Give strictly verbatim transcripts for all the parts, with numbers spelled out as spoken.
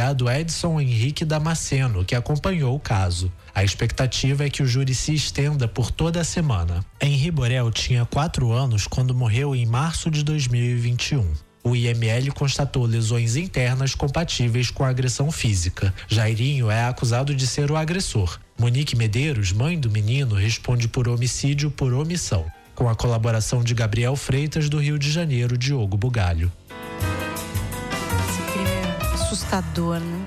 advogado Edson Henrique Damasceno, que acompanhou o caso. A expectativa é que o júri se estenda por toda a semana. Henri Borel tinha quatro anos quando morreu em março de dois mil e vinte e um. O I M L constatou lesões internas compatíveis com a agressão física. Jairinho é acusado de ser o agressor. Monique Medeiros, mãe do menino, responde por homicídio por omissão, com a colaboração de Gabriel Freitas, do Rio de Janeiro, Diogo Bugalho. Esse crime é assustador, né?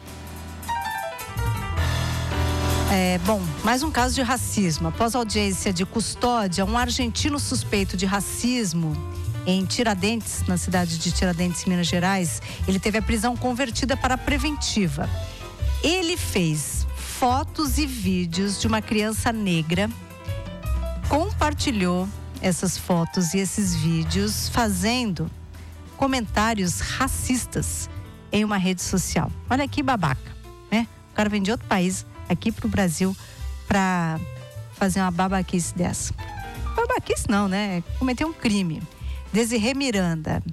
É, bom, mais um caso de racismo. Após audiência de custódia, um argentino suspeito de racismo em Tiradentes, na cidade de Tiradentes, Minas Gerais, ele teve a prisão convertida para preventiva. Ele fez fotos e vídeos de uma criança negra, compartilhou essas fotos e esses vídeos fazendo comentários racistas em uma rede social. Olha que babaca, né? O cara vem de outro país aqui pro Brasil para fazer uma babaquice dessa. Babaquice não, né? Cometer um crime. Desirê Miranda.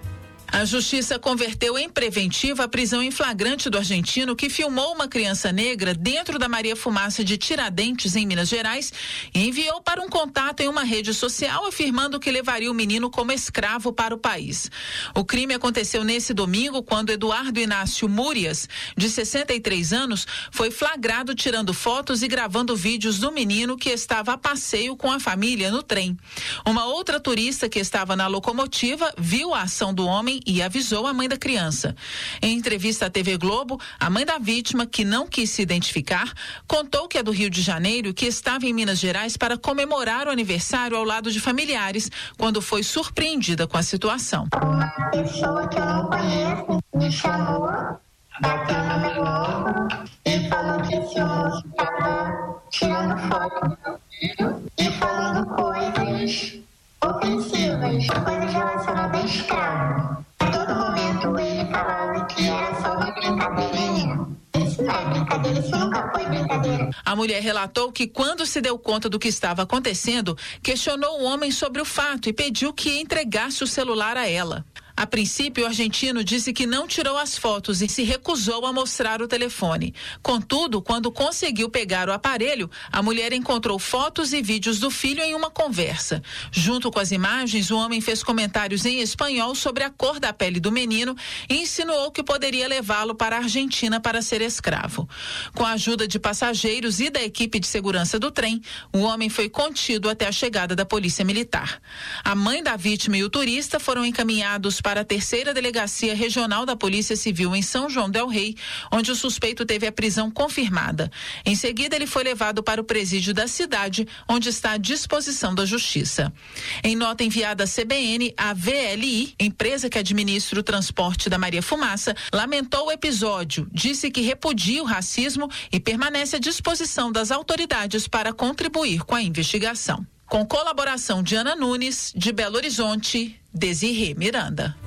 A justiça converteu em preventiva a prisão em flagrante do argentino que filmou uma criança negra dentro da Maria Fumaça de Tiradentes, em Minas Gerais, e enviou para um contato em uma rede social afirmando que levaria o menino como escravo para o país. O crime aconteceu nesse domingo quando Eduardo Inácio Múrias, de sessenta e três anos, foi flagrado tirando fotos e gravando vídeos do menino que estava a passeio com a família no trem. Uma outra turista que estava na locomotiva viu a ação do homem e avisou a mãe da criança. Em entrevista à T V Globo, a mãe da vítima, que não quis se identificar, contou que é do Rio de Janeiro e que estava em Minas Gerais para comemorar o aniversário ao lado de familiares, quando foi surpreendida com a situação. Uma pessoa que eu não conheço me chamou, bateu no meu ombro e falou que esse moço estava tirando foto do meu filho e falando coisas ofensivas, coisas relacionadas a escravo. A todo momento ele falava que era só uma brincadeirinha. Isso não é brincadeira, isso nunca foi brincadeira. A mulher relatou que quando se deu conta do que estava acontecendo, questionou o homem sobre o fato e pediu que entregasse o celular a ela. A princípio, o argentino disse que não tirou as fotos e se recusou a mostrar o telefone. Contudo, quando conseguiu pegar o aparelho, a mulher encontrou fotos e vídeos do filho em uma conversa. Junto com as imagens, o homem fez comentários em espanhol sobre a cor da pele do menino e insinuou que poderia levá-lo para a Argentina para ser escravo. Com a ajuda de passageiros e da equipe de segurança do trem, o homem foi contido até a chegada da polícia militar. A mãe da vítima e o turista foram encaminhados para a terceira delegacia regional da Polícia Civil em São João del Rei, onde o suspeito teve a prisão confirmada. Em seguida, ele foi levado para o presídio da cidade, onde está à disposição da Justiça. Em nota enviada à C B N, a V L I, empresa que administra o transporte da Maria Fumaça, lamentou o episódio, disse que repudia o racismo e permanece à disposição das autoridades para contribuir com a investigação. Com colaboração de Ana Nunes, de Belo Horizonte, Desirê Miranda.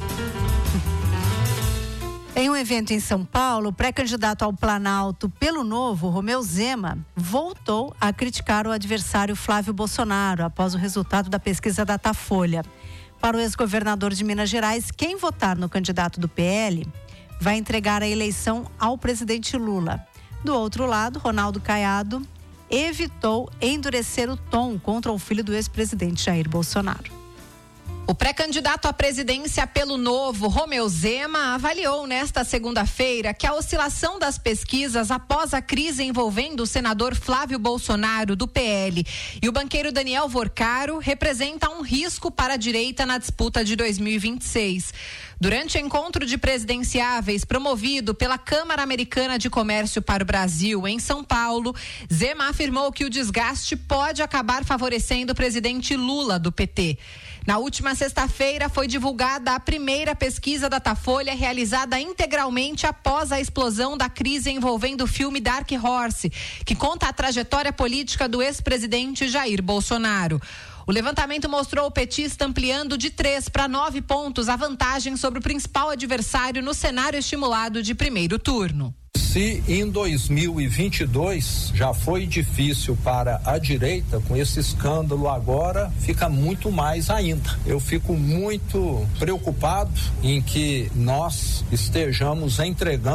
Em um evento em São Paulo, o pré-candidato ao Planalto pelo Novo, Romeu Zema, voltou a criticar o adversário Flávio Bolsonaro após o resultado da pesquisa Datafolha. Para o ex-governador de Minas Gerais, quem votar no candidato do P L vai entregar a eleição ao presidente Lula. Do outro lado, Ronaldo Caiado evitou endurecer o tom contra o filho do ex-presidente Jair Bolsonaro. O pré-candidato à presidência pelo Novo, Romeu Zema, avaliou nesta segunda-feira que a oscilação das pesquisas após a crise envolvendo o senador Flávio Bolsonaro, do P L, e o banqueiro Daniel Vorcaro representa um risco para a direita na disputa de dois mil e vinte e seis. Durante o encontro de presidenciáveis promovido pela Câmara Americana de Comércio para o Brasil, em São Paulo, Zema afirmou que o desgaste pode acabar favorecendo o presidente Lula, do P T. Na última sexta-feira foi divulgada a primeira pesquisa Datafolha realizada integralmente após a explosão da crise envolvendo o filme Dark Horse, que conta a trajetória política do ex-presidente Jair Bolsonaro. O levantamento mostrou o petista ampliando de três para nove pontos a vantagem sobre o principal adversário no cenário estimulado de primeiro turno. Se em dois mil e vinte e dois já foi difícil para a direita, com esse escândalo agora fica muito mais ainda. Eu fico muito preocupado em que nós estejamos entregando